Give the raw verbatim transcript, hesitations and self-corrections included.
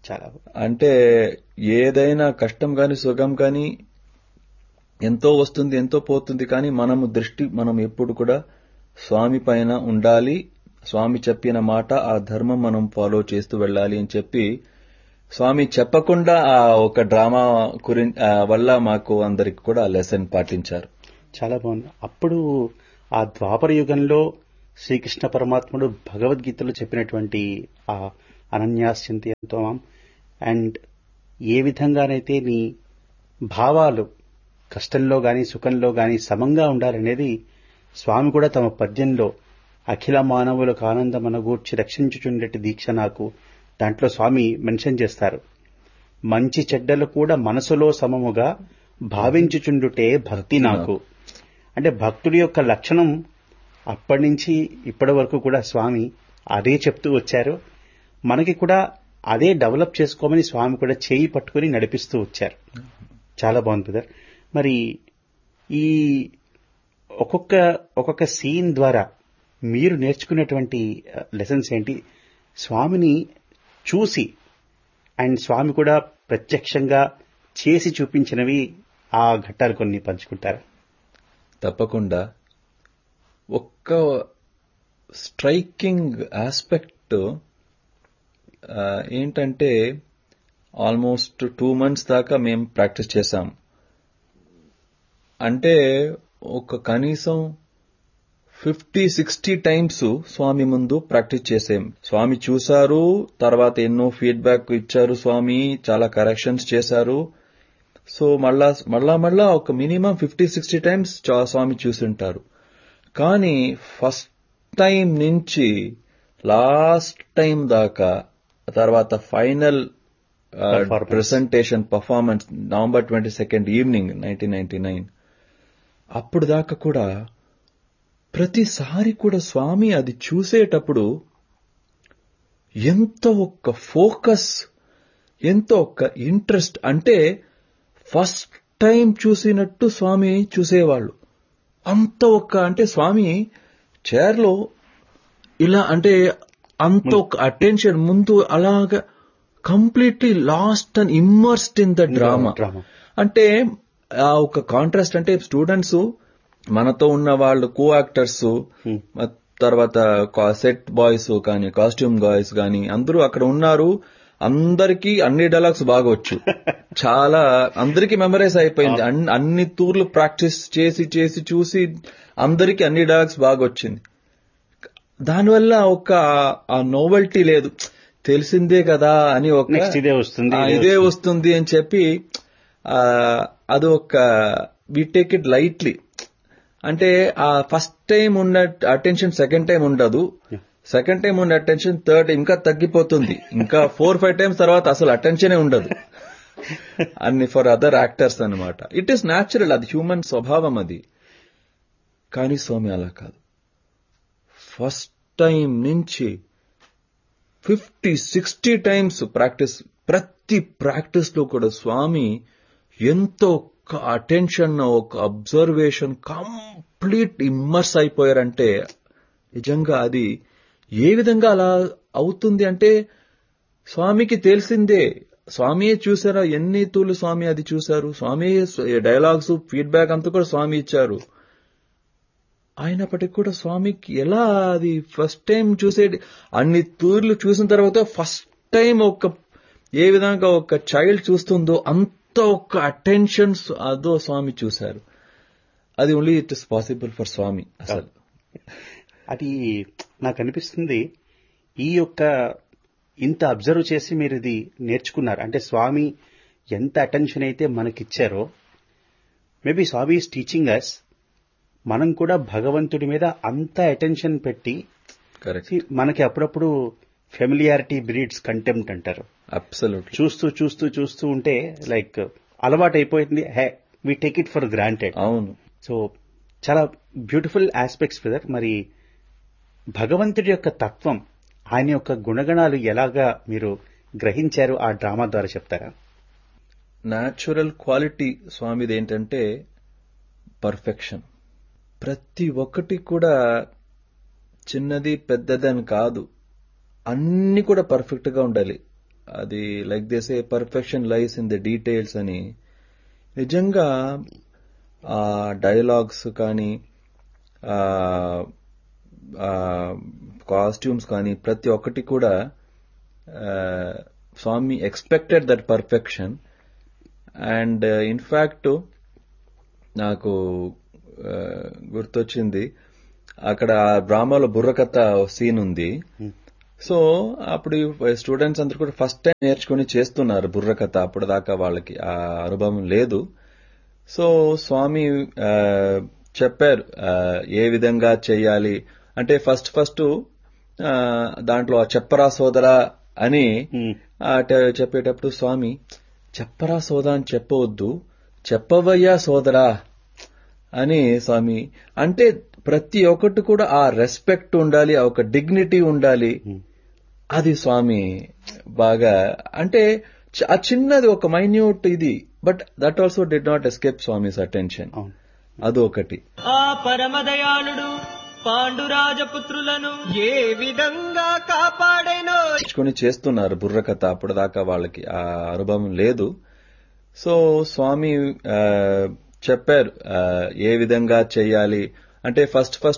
చాలా అంటే ఏదైనా కష్టం గాని సుఖం గాని ఎంతో వస్తుంది, ఎంతో పోతుంది. కానీ మనము దృష్టి మనం ఎప్పుడు కూడా స్వామి పైన ఉండాలి. స్వామి చెప్పిన మాట, ఆ ధర్మం మనం ఫాలో చేస్తూ వెళ్ళాలి అని చెప్పి స్వామి చెప్పకుండా ఆ ఒక డ్రామా గురించి వల్ల మాకు అందరికి కూడా లెసన్ పాటించారు. చాలా బాగుంది. అప్పుడు ఆ ద్వాపర యుగంలో శ్రీకృష్ణ పరమాత్ముడు భగవద్గీతలో చెప్పినటువంటి ఆ అనన్యాశ్చింతి ఎంతో అండ్ ఏ విధంగానైతే నీ భావాలు కష్టంలో గాని సుఖంలో గాని సమంగా ఉండాలనేది స్వామి కూడా తమ పద్యంలో అఖిల మానవులకు ఆనందమనగూర్చి రక్షించుచుండేటి దీక్ష నాకు దాంట్లో స్వామి మెన్షన్ చేస్తారు. మంచి చెడ్డలు కూడా మనసులో సమముగా భావించుచుండుటే భక్తి నాకు. అంటే భక్తుడి యొక్క లక్షణం అప్పటి నుంచి ఇప్పటి వరకు కూడా స్వామి అదే చెప్తూ వచ్చారు. మనకి కూడా అదే డెవలప్ చేసుకోమని స్వామి కూడా చేయి పట్టుకుని నడిపిస్తూ వచ్చారు. చాలా బాగుంది బ్రదర్. మరి ఈ ఒక్కొక్క ఒక్కొక్క సీన్ ద్వారా మీరు నేర్చుకునేటువంటి లెసన్స్ ఏంటి? స్వామిని చూసి అండ్ స్వామి కూడా ప్రత్యక్షంగా చేసి చూపించినవి ఆ ఘట్టాలు కొన్ని పంచుకుంటారా? తప్పకుండా. ఒక్క స్ట్రైకింగ్ ఆస్పెక్ట్ ఏంటంటే ఆల్మోస్ట్ టూ మంత్స్ దాకా మేము ప్రాక్టీస్ చేశాం. అంటే ఒక కనీసం ఫిఫ్టీ సిక్స్టీ టైమ్స్ స్వామి ముందు ప్రాక్టీస్ చేసాం. స్వామి చూశారు, తర్వాత ఎన్నో ఫీడ్బ్యాక్ ఇచ్చారు. స్వామి చాలా కరెక్షన్స్ చేశారు. సో మళ్ళా మళ్ళా మళ్ళా ఒక మినిమం ఫిఫ్టీ సిక్స్టీ టైమ్స్ స్వామి చూసింటారు. కానీ ఫస్ట్ టైం నుంచి లాస్ట్ టైం దాకా, తర్వాత final presentation performance November twenty second evening nineteen ninety nine అప్పుడు దాకా కూడా ప్రతిసారి కూడా స్వామి అది చూసేటప్పుడు ఎంతో ఒక ఫోకస్, ఎంతో ఒక ఇంట్రెస్ట్. అంటే ఫస్ట్ టైం చూసినట్టు స్వామి చూసేవాళ్ళు. అంత ఒక అంటే స్వామి చైర్లో ఇలా అంటే అంత ఒక అటెన్షన్ ముందు అలాగా completely last and immersed in the drama. అంటే ఆ ఒక కాంట్రాస్ట్ అంటే స్టూడెంట్స్ మనతో ఉన్న వాళ్ళు కో యాక్టర్స్, తర్వాత సెట్ బాయ్స్ కానీ కాస్ట్యూమ్ బాయ్స్ కానీ అందరూ అక్కడ ఉన్నారు. అందరికీ అన్ని డైలాగ్స్ బాగా వచ్చు. చాలా అందరికీ మెమరైజ్ అయిపోయింది. అన్ని తూర్లు ప్రాక్టీస్ చేసి చేసి చూసి అందరికీ అన్ని డైలాగ్స్ బాగా వచ్చింది. దానివల్ల ఒక ఆ నోవెల్టీ లేదు, తెలిసిందే కదా అని ఒక ఇదే వస్తుంది ఇదే వస్తుంది అని చెప్పి అది ఒక వి టేక్ ఇట్ లైట్లీ. అంటే ఆ ఫస్ట్ టైం ఉన్న అటెన్షన్ సెకండ్ టైం ఉండదు, సెకండ్ టైం ఉన్న అటెన్షన్ థర్డ్ ఇంకా తగ్గిపోతుంది. ఇంకా ఫోర్ ఫైవ్ టైమ్స్ తర్వాత అసలు అటెన్షనే ఉండదు అన్ని ఫర్ అదర్ యాక్టర్స్ అనమాట. ఇట్ ఈస్ న్యాచురల్, అది హ్యూమన్ స్వభావం అది. కానీ స్వామి అలా కాదు. ఫస్ట్ టైం నుంచి ఫిఫ్టీ సిక్స్టీ టైమ్స్ ప్రాక్టీస్, ప్రతి ప్రాక్టీస్ లో కూడా స్వామి ఎంతో ఒక అటెన్షన్, ఒక అబ్జర్వేషన్, కంప్లీట్ ఇమ్మర్స్ అయిపోయారంటే నిజంగా అది ఏ విధంగా అలా అవుతుంది అంటే స్వామికి తెలిసిందే. స్వామియే చూసారా, ఎన్ని తూలు స్వామి అది చూశారు. స్వామి డైలాగ్స్ ఫీడ్బ్యాక్ అంతా కూడా స్వామి ఇచ్చారు. అయినప్పటికీ కూడా స్వామికి ఎలా అది ఫస్ట్ టైం చూసే అన్ని తూర్లు చూసిన తర్వాత ఫస్ట్ టైం ఒక ఏ విధంగా ఒక చైల్డ్ చూస్తుందో అంత ఒక అటెన్షన్స్ అదో స్వామి చూశారు. అది only it is possible for స్వామి. అసలు అది నాకు అనిపిస్తుంది, ఈ యొక్క ఇంత అబ్జర్వ్ చేసి మీరు ఇది నేర్చుకున్నారు అంటే స్వామి ఎంత అటెన్షన్ అయితే మనకిచ్చారో, మేబీ స్వామి ఈస్ టీచింగ్ అస్ మనం కూడా భగవంతుడి మీద అంత అటెన్షన్ పెట్టి, మనకి అప్పుడప్పుడు ఫెమిలియారిటీ బ్రీడ్స్ కంటెంప్ట్ అంటారు. అబ్సల్యూట్లీ. చూస్తూ చూస్తూ చూస్తూ ఉంటే లైక్ అలవాటు అయిపోయింది, హే we take it for granted. అవును. సో చాలా బ్యూటిఫుల్ ఆస్పెక్ట్స్ బ్రదర్. మరి భగవంతుడి యొక్క తత్వం, ఆయన యొక్క గుణగణాలు ఎలాగా మీరు గ్రహించారు ఆ డ్రామా ద్వారా చెప్తారా? న్యాచురల్ క్వాలిటీ స్వామిది ఏంటంటే పర్ఫెక్షన్. ప్రతి ఒక్కటి కూడా చిన్నది పెద్దదని కాదు, అన్ని కూడా పర్ఫెక్ట్ గా ఉండాలి. అది like they say perfection lies in the details అని. నిజంగా ఆ డైలాగ్స్ కానీ కాస్ట్యూమ్స్ కానీ ప్రతి ఒక్కటి కూడా స్వామి expected that perfection. And in fact నాకు గుర్తొచ్చింది, అక్కడ డ్రామాలో బుర్రకథ సీన్ ఉంది. సో అప్పుడు స్టూడెంట్స్ అందరూ కూడా ఫస్ట్ టైం నేర్చుకుని చేస్తున్నారు బుర్రకథ. అప్పుడు దాకా వాళ్ళకి ఆ అనుభవం లేదు. సో స్వామి చెప్పారు ఏ విధంగా చేయాలి అంటే, ఫస్ట్ ఫస్ట్ దాంట్లో చెప్పరా సోదరా అని చెప్పేటప్పుడు స్వామి చెప్పరా సోదా అని చెప్పవద్దు, చెప్పవయ్యా సోదరా అని స్వామి అంటే, ప్రతి ఒక్కటి కూడా ఆ రెస్పెక్ట్ ఉండాలి, ఆ ఒక డిగ్నిటీ ఉండాలి. అది స్వామి బాగా అంటే ఆ చిన్నది ఒక మైన్యూట్ ఇది, but that also did not escape Swami's attention. అదొకటి. ఆ పరమదయాళుడు పాండురాజపుత్రులను ఏ విధంగా కాపాడేనో కొని చేస్తున్నారు బుర్రకథ. అప్పుడు దాకా వాళ్ళకి ఆ అనుభవం లేదు. సో స్వామి చెప్పారు ఏ విధంగా చేయాలి అంటే, ఫస్ట్ ఫస్ట్